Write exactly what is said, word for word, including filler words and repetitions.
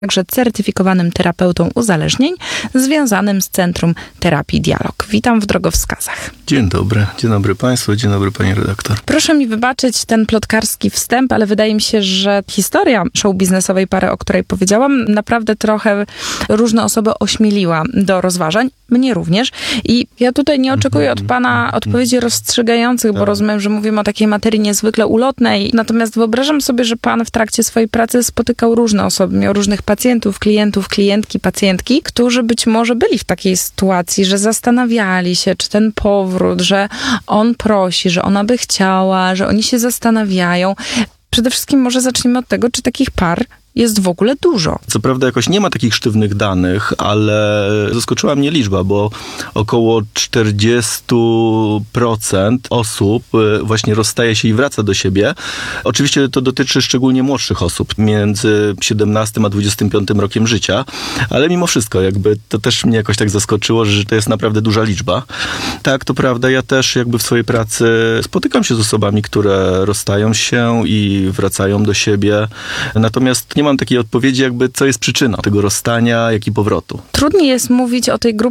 także certyfikowanym terapeutą uzależnień związanym z Centrum Terapii Dialog. Witam w drogowskazach. Dzień dobry. Dzień dobry Państwu, dzień dobry Pani redaktor. Proszę mi wybaczyć ten plotkarski wstęp, ale wydaje mi się, że historia show biznesowej pary, o której powiedziałam, naprawdę trochę różne osoby ośmieliła do rozważań. Mnie również. I ja tutaj nie oczekuję od Pana odpowiedzi rozstrzygających, bo rozumiem, że mówimy o takiej materii niezwykle ulotnej. Natomiast wyobrażam sobie, że Pan w trakcie swojej pracy spotykał różne osoby, miał różnych pacjentów, klientów, klientki, pacjentki, którzy być może byli w takiej sytuacji, że zastanawiali się, czy ten powrót, że on prosi, że ona by chciała, że oni się zastanawiają. Przede wszystkim może zacznijmy od tego, czy takich par jest w ogóle dużo. Co prawda jakoś nie ma takich sztywnych danych, ale zaskoczyła mnie liczba, bo około czterdzieści procent osób właśnie rozstaje się i wraca do siebie. Oczywiście to dotyczy szczególnie młodszych osób, między siedemnastym a dwudziestym piątym rokiem życia, ale mimo wszystko jakby to też mnie jakoś tak zaskoczyło, że to jest naprawdę duża liczba. Tak, to prawda, ja też jakby w swojej pracy spotykam się z osobami, które rozstają się i wracają do siebie, natomiast nie mam takiej odpowiedzi jakby, co jest przyczyną tego rozstania, jak i powrotu. Trudniej jest mówić o tej grupie